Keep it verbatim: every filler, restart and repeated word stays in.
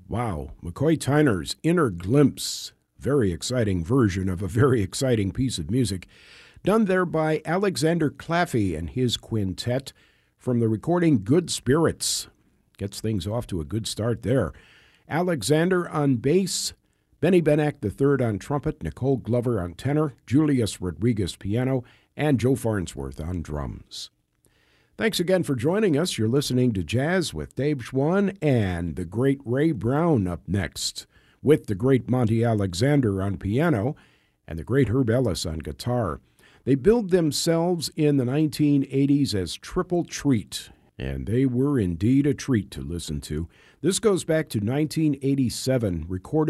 Wow, McCoy Tyner's Inner Glimpse. Very exciting version of a very exciting piece of music. Done there by Alexander Claffey and his quintet from the recording Good Spirits. Gets things off to a good start there. Alexander on bass, Benny Benek the third on trumpet, Nicole Glover on tenor, Julius Rodriguez piano, and Joe Farnsworth on drums. Thanks again for joining us. You're listening to Jazz with Dave Schwann and the great Ray Brown up next, with the great Monty Alexander on piano and the great Herb Ellis on guitar. They billed themselves in the nineteen eighties as Triple Treat, and they were indeed a treat to listen to. This goes back to nineteen eighty-seven, recorded